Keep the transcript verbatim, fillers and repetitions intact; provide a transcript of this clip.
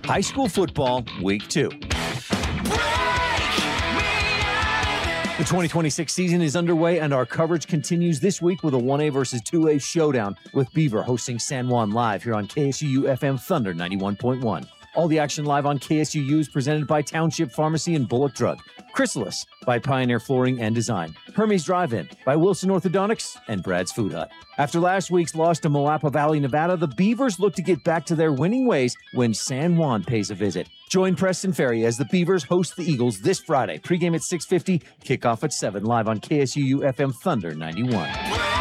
High school football, week two. The twenty twenty-six season is underway, and our coverage continues this week with a one A versus two A showdown, with Beaver hosting San Juan live here on K S U U F M Thunder ninety-one point one. All the action live on K S U U is presented by Township Pharmacy and Bullock Drug, Chrysalis by Pioneer Flooring and Design, Hermes Drive-In by Wilson Orthodontics, and Brad's Food Hut. After last week's loss to Moapa Valley, Nevada, the Beavers look to get back to their winning ways when San Juan pays a visit. Join Preston Ferry as the Beavers host the Eagles this Friday. Pregame at six fifty, kickoff at seven, live on K S U U F M Thunder ninety-one.